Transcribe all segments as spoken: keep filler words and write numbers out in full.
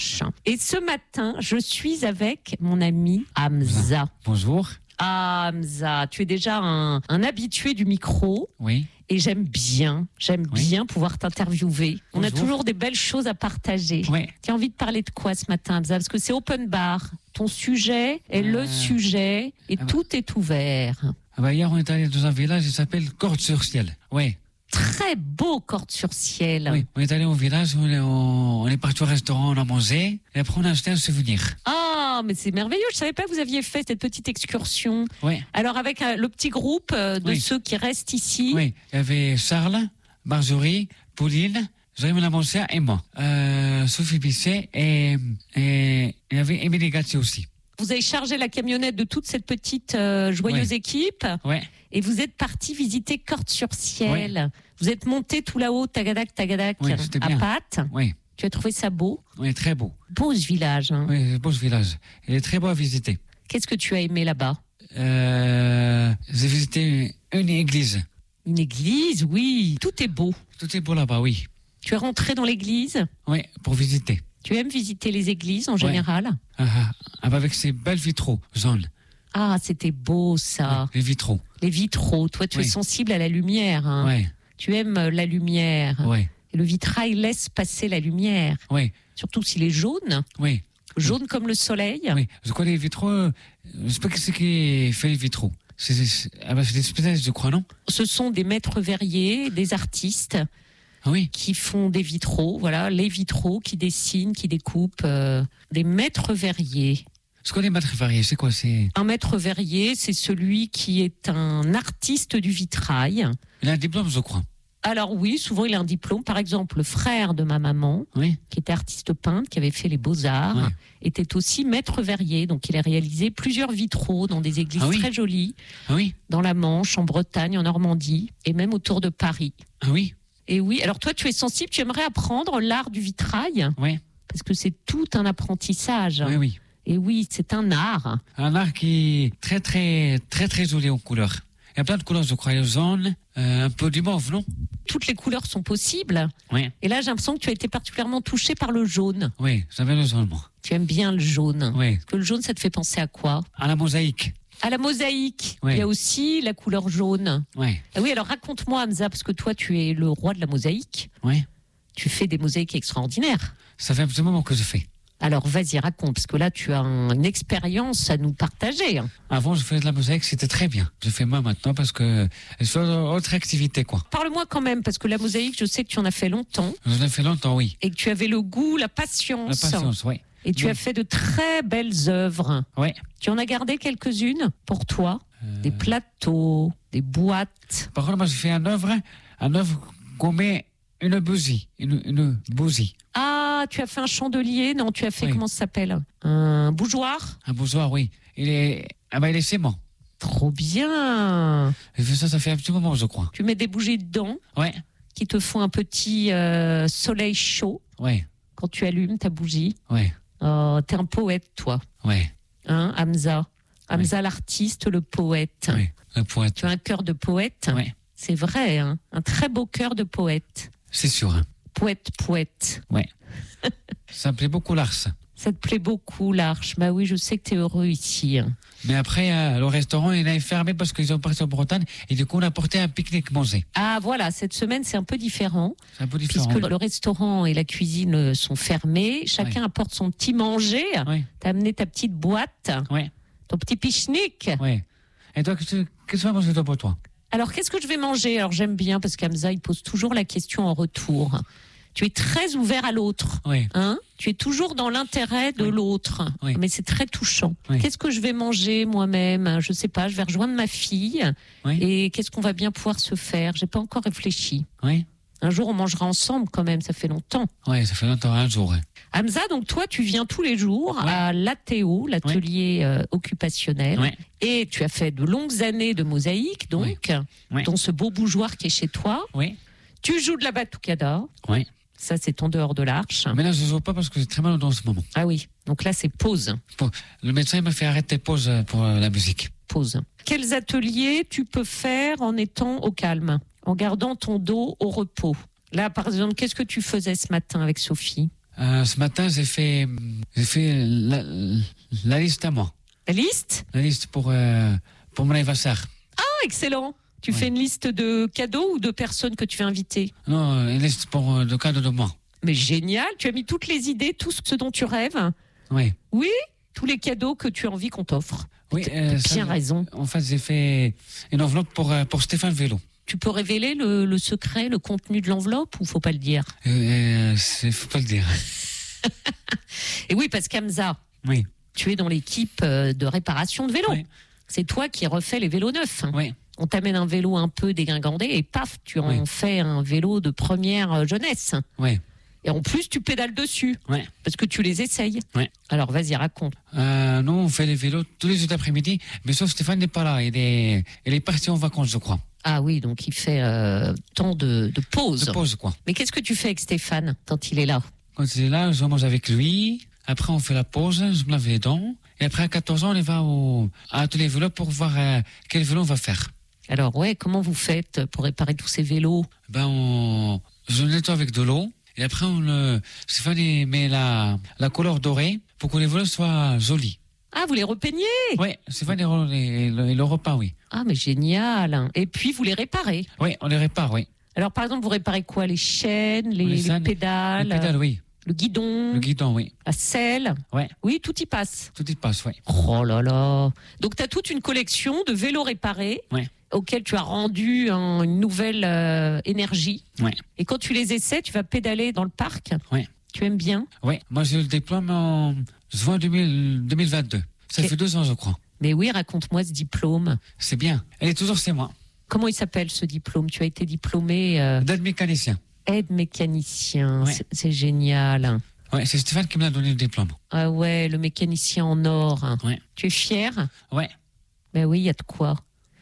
Et ce matin, je suis avec mon ami Hamza. Bonjour. Ah, Hamza, tu es déjà un, un habitué du micro. Oui. Et j'aime bien, j'aime Oui. bien pouvoir t'interviewer. On a Bonjour. toujours des belles choses à partager. Oui. Tu as envie de parler de quoi ce matin, Hamza? Parce que c'est open bar. Ton sujet est Euh... le sujet et ah bah. tout est ouvert. Ah bah hier, on est allé dans un village qui s'appelle Cordes-sur-Ciel. Oui. Très beau Cordes-sur-Ciel. Oui. On est allé au village, on est, on est parti au restaurant, on a mangé, et après on a acheté un souvenir. Ah, mais c'est merveilleux. Je savais pas que vous aviez fait cette petite excursion. Oui. Alors avec euh, le petit groupe euh, de Oui. ceux qui restent ici. Oui. Il y avait Charles, Marjorie, Pauline, Jérémy Lamoncia et moi. Euh, Sophie Bisset et, et il y avait Émilie Gatti aussi. Vous avez chargé la camionnette de toute cette petite euh, joyeuse Ouais. équipe. Ouais. Et vous êtes parti visiter Cordes-sur-Ciel. Ouais. Vous êtes monté tout là-haut, tagadac, tagadac, Oui, c'était à bien. pattes. Oui. Tu as trouvé ça beau? Oui, très beau. Beau ce village. Hein. Oui, c'est beau ce village. Il est très beau à visiter. Qu'est-ce que tu as aimé là-bas? Euh, j'ai visité une église. Une église, oui. Tout est beau. Tout est beau là-bas, oui. Tu es rentré dans l'église? Oui, pour visiter. Tu aimes visiter les églises en général? Ah, ah, avec ces belles vitraux jaunes. Ah, c'était beau ça. Oui, les vitraux. Les vitraux. Toi, tu Oui. es sensible à la lumière. Hein. Oui, Tu aimes la lumière. oui, Et le vitrail laisse passer la lumière. oui, Surtout s'il est jaune. oui. Jaune comme le soleil. Oui, je crois les vitraux, euh, je sais pas qui c'est qui fait les vitraux. C'est, c'est, ah bah, c'est des spécialistes, je crois, non? Ce sont des maîtres verriers, des artistes Ah oui, qui font des vitraux. Voilà, les vitraux qui dessinent, qui découpent. Euh, des maîtres verriers. je connais maître varié, c'est quoi? C'est... Un maître verrier, c'est celui qui est un artiste du vitrail. Il a un diplôme, je crois. Alors oui, souvent il a un diplôme. Par exemple, le frère de ma maman, Oui, qui était artiste peintre, qui avait fait les beaux-arts, Ouais. était aussi maître verrier. Donc il a réalisé plusieurs vitraux dans des églises Ah oui. très jolies, ah oui, dans la Manche, en Bretagne, en Normandie, et même autour de Paris. ah oui, Et oui, alors toi tu es sensible, tu aimerais apprendre l'art du vitrail, oui, parce que c'est tout un apprentissage. oui, oui. Et oui, c'est un art. Un art qui est très, très, très, très joli en couleurs. Il y a plein de couleurs, je crois. Il y a le jaune, euh, un peu du mauve, non? Toutes les couleurs sont possibles. Oui, Et là, j'ai l'impression que tu as été particulièrement touché par le jaune. oui, j'avais le jaune, moi. Tu aimes bien le jaune. Oui, Parce que le jaune, ça te fait penser à quoi? à la mosaïque. À la mosaïque. Oui. Il y a aussi la couleur jaune. Oui, Ah oui, alors raconte-moi, Hamza, parce que toi, tu es le roi de la mosaïque. oui. Tu fais des mosaïques extraordinaires. Ça fait un petit moment que je fais. Alors, vas-y, raconte, parce que là, tu as un- une expérience à nous partager. Avant, je faisais de la mosaïque, c'était très bien. Je fais moi maintenant parce que je fais autre activité, quoi. Parle-moi quand même, parce que la mosaïque, je sais que tu en as fait longtemps J'en ai fait longtemps, oui. et que tu avais le goût, la La patience. patience, oui. Et tu Oui. as fait de très belles œuvres. Oui. Tu en as gardé quelques-unes pour toi? Euh, Des plateaux, des boîtes. Par contre, moi, j'ai fait un œuvre, un œuvre qu'on met une bougie, une, une bougie, Ah, tu as fait un chandelier? Non, tu as fait, Oui. comment ça s'appelle? Un bougeoir? un bougeoir, oui. Il est, ah ben, il est ciment. Trop bien! J'ai fait ça, ça fait un petit moment, je crois. Tu mets des bougies dedans Ouais, qui te font un petit euh, soleil chaud ouais, quand tu allumes ta bougie. ouais, Oh, t'es un poète, toi. ouais, Hein, Hamza? Hamza l'artiste, le poète. ouais. Le poète. Tu as un cœur de poète? Ouais, C'est vrai, hein, un très beau cœur de poète. c'est sûr. hein. Poète, poète. Ouais. Ça me plaît beaucoup l'Ars. Ça te plaît beaucoup, l'Arche. Bah oui, je sais que t'es heureux ici. hein. Mais après, euh, le restaurant, il a fermé parce qu'ils ont parti en Bretagne et du coup, on a porté un pique-nique manger. Ah voilà, cette semaine, c'est un peu différent. C'est un peu différent. Puisque le restaurant et la cuisine sont fermés. Chacun apporte son petit manger. Oui, T'as amené ta petite boîte, oui, ton petit pique-nique. oui. Et toi, qu'est-ce que qu'est-ce que tu vas manger toi pour toi? Alors, qu'est-ce que je vais manger? Alors, j'aime bien parce qu'Hamza, il pose toujours la question en retour. Tu es très ouvert à l'autre. Oui, Hein, tu es toujours dans l'intérêt de Oui. l'autre, Oui. mais c'est très touchant. Oui. Qu'est-ce que je vais manger moi-même? Je sais pas. Je vais rejoindre ma fille. oui, Et qu'est-ce qu'on va bien pouvoir se faire? J'ai pas encore réfléchi. oui. Un jour, on mangera ensemble quand même. Ça fait longtemps. Oui, ça fait longtemps, un jour. ouais. Hamza, donc toi, tu viens tous les jours Ouais. à l'A T O, l'atelier euh, occupationnel, Ouais. et tu as fait de longues années de mosaïque, donc, Ouais. dans ce beau bougeoir qui est chez toi. Oui, Tu joues de la batucada. oui. Ça, c'est en dehors de l'Arche. Mais là, je ne joue pas parce que j'ai très mal dans ce moment. Ah oui. Donc là, c'est pause. Le médecin il m'a fait arrêter pause pour euh, la musique. Pause. Quels ateliers tu peux faire en étant au calme, en gardant ton dos au repos? Là, par exemple, qu'est-ce que tu faisais ce matin avec Sophie? Euh, ce matin, j'ai fait, j'ai fait la, la liste à moi. La liste? La liste pour, euh, pour mon anniversaire. Ah, excellent. Tu Ouais. fais une liste de cadeaux ou de personnes que tu veux inviter? Non, une liste pour euh, le cadeau de moi. Mais génial, tu as mis toutes les idées, tout ce dont tu rêves. Oui. Oui, tous les cadeaux que tu as envie qu'on t'offre. Oui, T'as euh, bien ça, raison. En fait, j'ai fait une enveloppe pour, euh, pour Stéphane Vélo. Tu peux révéler le, le secret, le contenu de l'enveloppe ou faut pas le dire? Euh, euh, c'est, faut pas le dire. Et oui, parce qu'Hamza, Oui. tu es dans l'équipe euh, de réparation de vélos. Oui. C'est toi qui refais les vélos neufs. Oui. On t'amène un vélo un peu dégringandé et paf, tu en Oui. fais un vélo de première euh, jeunesse. Oui. Et en plus, tu pédales dessus Oui. parce que tu les essayes. Oui. Alors vas-y, raconte. Euh, nous, on fait les vélos tous les jours d'après-midi, mais sauf Stéphane n'est pas là. Il est, il est parti en vacances, je crois. Ah oui, donc il fait euh, tant de, de pauses. De pause, quoi. Mais qu'est-ce que tu fais avec Stéphane quand il est là? Quand il est là, je mange avec lui. Après, on fait la pause, je me lave les dents. Et après, à quatorze ans, on y va au, à tous les vélos pour voir euh, quel vélo on va faire. Alors ouais, comment vous faites pour réparer tous ces vélos? Ben, on, je le nettoie avec de l'eau. Et après, on le, Stéphane, il met la, la couleur dorée pour que les vélos soient jolis. Ah, vous les repeignez? Oui, Stéphane, il, re- il, il le repeint, oui. Ah, mais génial. Et puis, vous les réparez. Oui, on les répare, oui. Alors, par exemple, vous réparez quoi? Les chaînes, les, Les les chaînes, pédales, Les pédales, oui. le guidon, Le guidon, oui. la selle? Ouais. Oui, tout y passe. Tout y passe, oui. Oh là là. Donc, tu as toute une collection de vélos réparés Ouais. auxquels tu as rendu un- une nouvelle euh, énergie. Ouais. Et quand tu les essaies, tu vas pédaler dans le parc. Ouais. Tu aimes bien? Oui, moi j'ai eu le diplôme en juin deux mille, deux mille vingt-deux. Ça Ok. fait deux ans, je crois. Mais oui, raconte-moi ce diplôme. C'est bien. Elle est toujours chez moi. Comment il s'appelle ce diplôme? Tu as été diplômé euh, D'aide mécanicien. aide mécanicien. Ouais. C'est- C'est génial. Ouais, c'est Stéphane qui me l'a donné le diplôme. Ah ouais, le mécanicien en or. Ouais. Tu es fier? Ouais. Ben oui, il y a de quoi.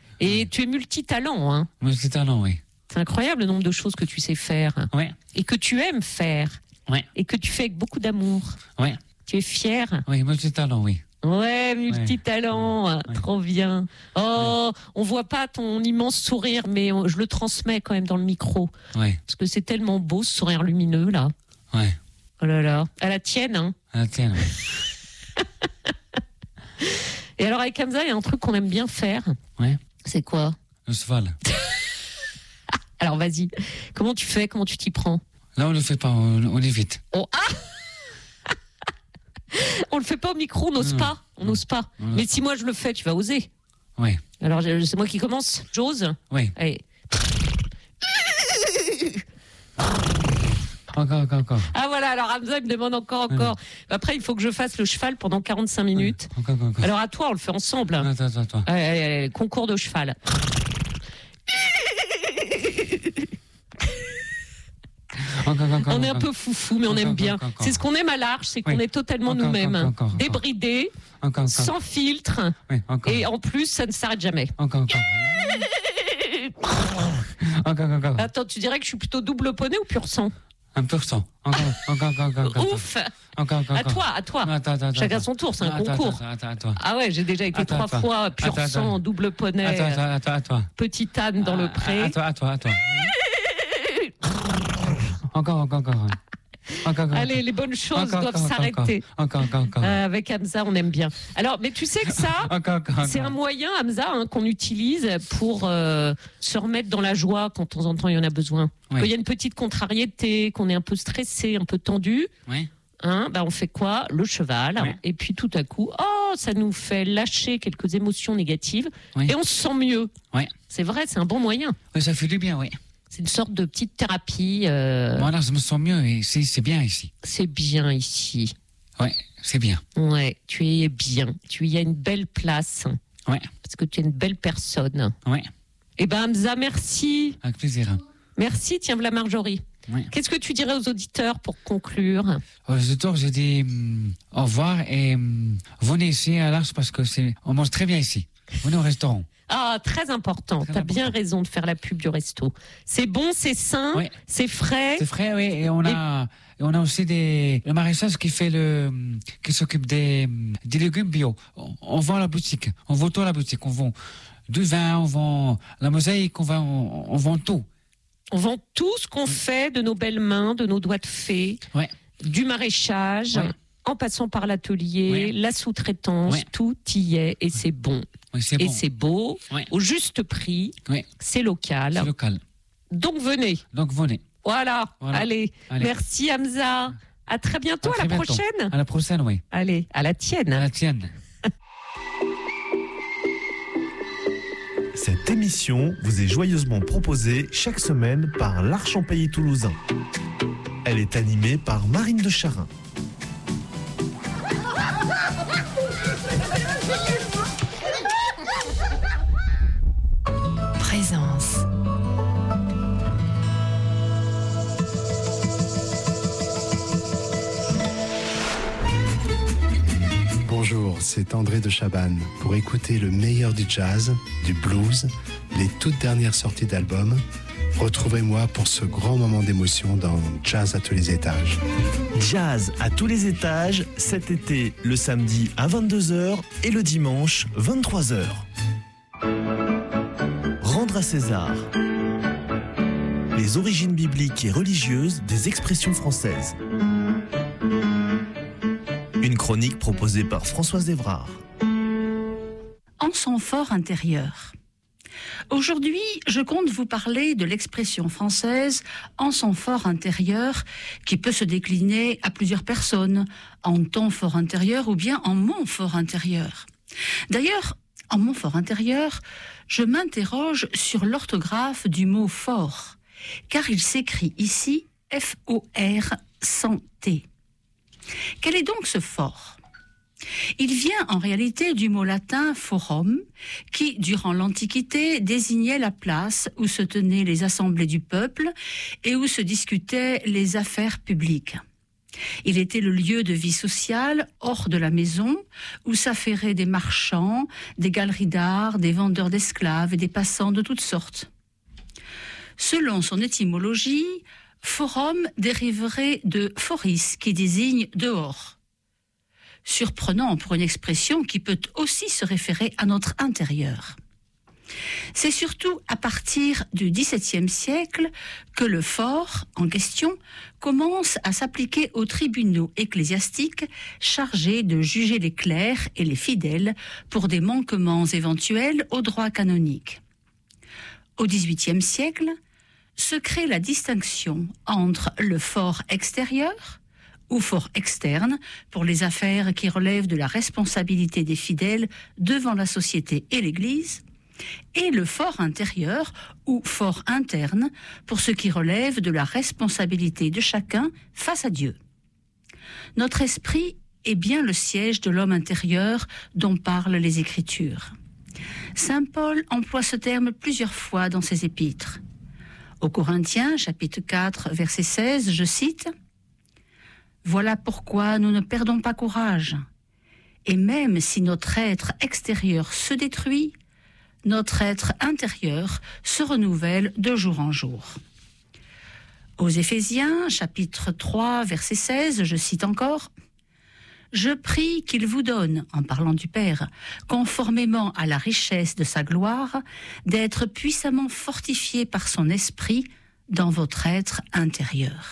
Et tu es multitalent, hein. Mais c'est talent, oui. C'est incroyable le nombre de choses que tu sais faire Ouais. et que tu aimes faire Ouais. et que tu fais avec beaucoup d'amour. Ouais. Tu es fier? Oui, moi c'est talent, oui. Ouais, multitalent, Ouais. trop bien. Oh, on voit pas ton immense sourire, mais on- je le transmets quand même dans le micro Ouais. parce que c'est tellement beau ce sourire lumineux là. Ouais. Oh là là, à la tienne, hein. Ah, tiens, ouais. Et alors avec Hamza, il y a un truc qu'on aime bien faire. Ouais. C'est quoi? Le cheval. Alors vas-y, comment tu fais? Comment tu t'y prends? Là, on le fait pas, on, on évite. Oh, ah On le fait pas au micro, on n'ose Non, pas. On non, n'ose pas. on n'ose Mais pas. si moi je le fais, tu vas oser. Ouais. Alors je- c'est moi qui commence. J'ose. Oui. Allez. Encore, encore, encore. Ah voilà, alors Hamza il me demande encore, encore. Après, il faut que je fasse le cheval pendant quarante-cinq minutes. Encore, encore, encore. Alors à toi, on le fait ensemble. Attends, attends, attends. Allez, allez, allez, concours de cheval. Encore, encore, On est un encore. peu foufou, mais on Encore, aime bien. encore, encore. C'est ce qu'on aime à l'Arche, c'est qu'on Oui. est totalement Encore, nous-mêmes. encore, encore, encore. Débridés, Encore, encore. sans filtre. Oui, encore. Et en plus, ça ne s'arrête jamais. Encore, encore. Encore, encore. Attends, tu dirais que je suis plutôt double poney ou pur sang? Un pour cent. Encore, encore, encore, encore. encore. Ouf. Encore, encore. À toi, à toi. Attends, attends, attends. Chacun son tour, c'est un Attends, concours. Attends, attends, attends. Ah ouais, j'ai déjà été Attends, trois attends. fois pur Attends, sang, attends. double poney, Attends, attends, attends, attends. petit âne dans le pré. Attends, attends, attends. Encore, encore, encore. Encore, encore. Allez, les bonnes choses Encore, doivent encore, s'arrêter. Encore, encore, encore. Euh, avec Hamza, on aime bien. Alors, mais tu sais que ça, Encore, encore, c'est un encore. moyen, Hamza, hein, qu'on utilise pour euh, se remettre dans la joie quand de temps en temps il y en a besoin. Oui. Quand il y a une petite contrariété, qu'on est un peu stressé, un peu tendu, Oui. hein, bah on fait quoi? Le cheval. Oui. Et puis tout à coup, oh, ça nous fait lâcher quelques émotions négatives Oui. et on se sent mieux. Oui. C'est vrai, c'est un bon moyen. Oui, ça fait du bien, oui. C'est une sorte de petite thérapie. euh, Voilà, je me sens mieux et c'est c'est bien ici. C'est bien ici. Oui, c'est bien. Ouais, tu es bien. Tu y as une belle place. Oui, Parce que tu es une belle personne. oui, Eh ben, Hamza, merci. avec plaisir. Merci, tiens, la Marjorie. Oui. Qu'est-ce que tu dirais aux auditeurs pour conclure? Aux auditeurs, j'ai dit hum, au revoir et hum, venez ici à l'Arche parce que c'est, on mange très bien ici. Venez au restaurant. Ah, très important. Très Tu as bien important. raison de faire la pub du resto. C'est bon, c'est sain, Oui. c'est frais. C'est frais, oui. Et on a, et on a aussi des, le maraîchage qui fait le, qui s'occupe des, des légumes bio. On, on vend à la boutique. On vend tout à la boutique. On vend du vin, on vend la mosaïque, on vend, on, on vend tout. On vend tout ce qu'on fait de nos belles mains, de nos doigts de fée. Ouais. Du maraîchage, Ouais. en passant par l'atelier, Ouais. la sous-traitance, Ouais. tout y est et c'est bon. Oui, c'est Et bon. c'est beau, Ouais. au juste prix, Ouais. c'est local. C'est local. Donc venez. Donc venez. Voilà. Voilà. Allez. Allez. Merci Hamza. À très bientôt, À à, très la bientôt. prochaine. À la prochaine, oui. Allez, à la tienne. À la tienne. Cette émission vous est joyeusement proposée chaque semaine par l'Arche en Pays Toulousain. Elle est animée par Marine de Charin. Présence. Bonjour, c'est André de Chabannes. Pour écouter le meilleur du jazz, du blues, les toutes dernières sorties d'albums, retrouvez-moi pour ce grand moment d'émotion dans Jazz à tous les étages. Jazz à tous les étages, cet été le samedi à vingt-deux heures et le dimanche vingt-trois heures. Rendre à César. Les origines bibliques et religieuses des expressions françaises. Une chronique proposée par Françoise Evrard. En son fort intérieur. Aujourd'hui, je compte vous parler de l'expression française « en son fort intérieur » qui peut se décliner à plusieurs personnes, en ton fort intérieur ou bien en mon fort intérieur. D'ailleurs, en mon fort intérieur, je m'interroge sur l'orthographe du mot « fort », car il s'écrit ici F O R sans T. Quel est donc ce fort ? Il vient en réalité du mot latin forum, qui, durant l'Antiquité, désignait la place où se tenaient les assemblées du peuple et où se discutaient les affaires publiques. Il était le lieu de vie sociale, hors de la maison, où s'affairaient des marchands, des galeries d'art, des vendeurs d'esclaves et des passants de toutes sortes. Selon son étymologie, forum dériverait de foris, qui désigne dehors. Surprenant pour une expression qui peut aussi se référer à notre intérieur. C'est surtout à partir du dix-septième siècle que le fort en question commence à s'appliquer aux tribunaux ecclésiastiques chargés de juger les clercs et les fidèles pour des manquements éventuels au droit canonique. Au dix-huitième siècle, se crée la distinction entre le fort extérieur ou fort externe pour les affaires qui relèvent de la responsabilité des fidèles devant la société et l'Église, et le fort intérieur ou fort interne pour ce qui relève de la responsabilité de chacun face à Dieu. Notre esprit est bien le siège de l'homme intérieur dont parlent les Écritures. Saint Paul emploie ce terme plusieurs fois dans ses épîtres. Aux Corinthiens, chapitre quatre, verset seize, je cite « Voilà pourquoi nous ne perdons pas courage. Et même si notre être extérieur se détruit, notre être intérieur se renouvelle de jour en jour. » Aux Éphésiens, chapitre trois, verset seize, je cite encore « Je prie qu'il vous donne, en parlant du Père, conformément à la richesse de sa gloire, d'être puissamment fortifié par son esprit dans votre être intérieur. »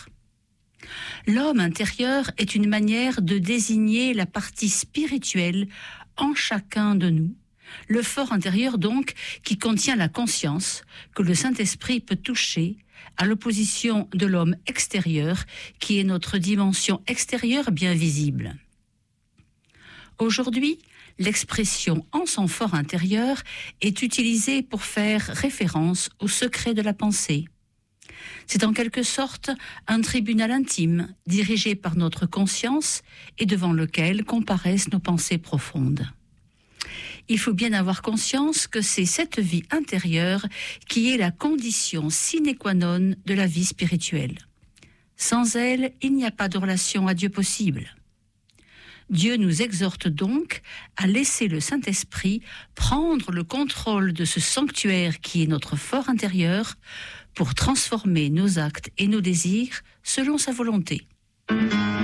L'homme intérieur est une manière de désigner la partie spirituelle en chacun de nous, le fort intérieur donc qui contient la conscience que le Saint-Esprit peut toucher, à l'opposition de l'homme extérieur qui est notre dimension extérieure bien visible. Aujourd'hui, l'expression « en son fort intérieur » est utilisée pour faire référence au secret de la pensée. C'est en quelque sorte un tribunal intime, dirigé par notre conscience et devant lequel comparaissent nos pensées profondes. Il faut bien avoir conscience que c'est cette vie intérieure qui est la condition sine qua non de la vie spirituelle. Sans elle, il n'y a pas de relation à Dieu possible. Dieu nous exhorte donc à laisser le Saint-Esprit prendre le contrôle de ce sanctuaire qui est notre fort intérieur pour transformer nos actes et nos désirs selon sa volonté.